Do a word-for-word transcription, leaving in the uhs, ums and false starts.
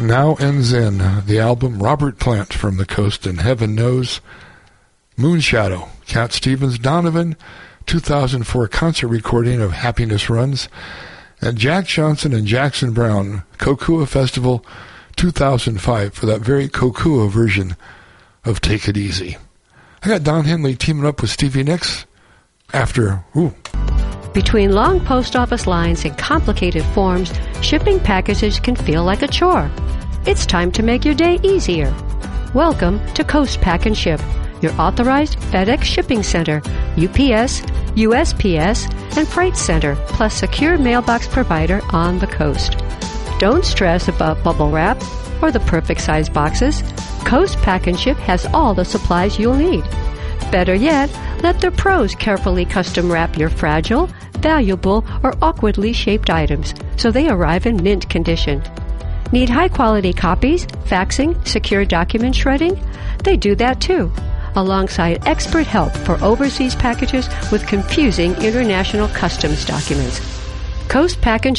Now Ends In, the album Robert Plant from the Coast and Heaven Knows. Moonshadow, Cat Stevens Donovan, two thousand four concert recording of Happiness Runs. And Jack Johnson and Jackson Brown, Kokua Festival, two thousand five, for that very Kokua version of Take It Easy. I got Don Henley teaming up with Stevie Nicks after, ooh. Between long post office lines and complicated forms, shipping packages can feel like a chore. It's time to make your day easier. Welcome to Coast Pack and Ship, your authorized FedEx shipping center, U P S, U S P S, and Freight Center, plus secure mailbox provider on the coast. Don't stress about bubble wrap or the perfect size boxes. Coast Pack and Ship has all the supplies you'll need. Better yet, let their pros carefully custom wrap your fragile, valuable, or awkwardly shaped items so they arrive in mint condition. Need high-quality copies, faxing, secure document shredding? They do that too, alongside expert help for overseas packages with confusing international customs documents. Coast Pack and